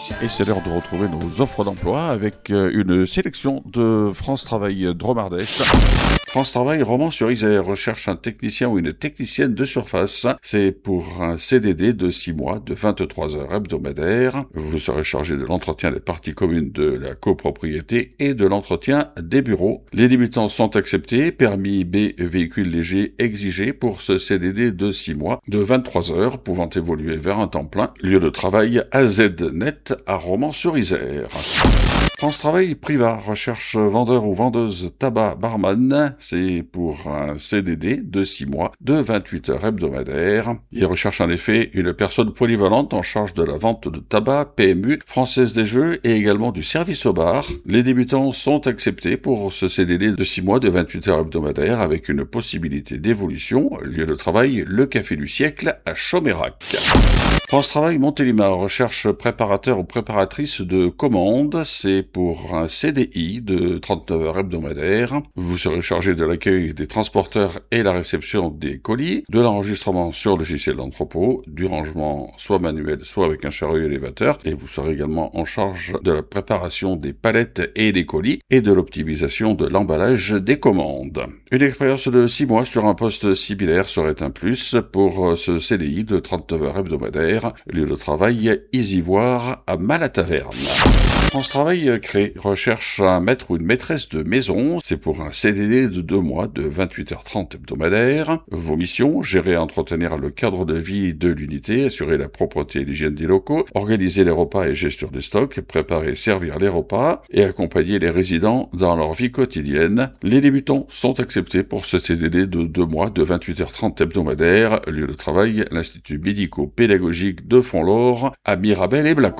Et c'est l'heure de retrouver nos offres d'emploi avec une sélection de France Travail Dromardèche. France Travail Romans-sur-Isère recherche un technicien ou une technicienne de surface. C'est pour un CDD de 6 mois de 23 heures hebdomadaires. Vous serez chargé de l'entretien des parties communes de la copropriété et de l'entretien des bureaux. Les débutants sont acceptés. Permis B véhicule léger exigé pour ce CDD de 6 mois de 23 heures pouvant évoluer vers un temps plein. Lieu de travail AZNet à Romans-sur-Isère. France Travail Priva recherche vendeur ou vendeuse tabac barman. C'est pour un CDD de 6 mois de 28 heures hebdomadaires. Il recherche en effet une personne polyvalente en charge de la vente de tabac, PMU, Française des Jeux et également du service au bar. Les débutants sont acceptés pour ce CDD de 6 mois de 28 heures hebdomadaires avec une possibilité d'évolution. Lieu de travail, le Café du Siècle à Chaumérac. France Travail Montélimar recherche préparateur ou préparatrice de commandes. C'est pour un CDI de 39 heures hebdomadaires. Vous serez chargé de l'accueil des transporteurs et la réception des colis, de l'enregistrement sur logiciel d'entrepôt, du rangement soit manuel, soit avec un chariot élévateur, et vous serez également en charge de la préparation des palettes et des colis et de l'optimisation de l'emballage des commandes. Une expérience de 6 mois sur un poste similaire serait un plus pour ce CDI de 39 heures hebdomadaires. Lieu de travail Isivoire à Malataverne. France Travail Cré recherche un maître ou une maîtresse de maison. C'est pour un CDD de 2 mois de 28h30 hebdomadaires. Vos missions, gérer et entretenir le cadre de vie de l'unité, assurer la propreté et l'hygiène des locaux, organiser les repas et gestion des stocks, préparer et servir les repas et accompagner les résidents dans leur vie quotidienne. Les débutants sont acceptés pour ce CDD de 2 mois de 28h30 hebdomadaires. Lieu de travail, l'Institut médico-pédagogique de Font-l'Or à Mirabel et Blacon.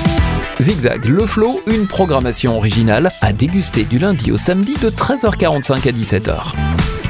Zigzag, le flow, une programmation originale à déguster du lundi au samedi de 13h45 à 17h.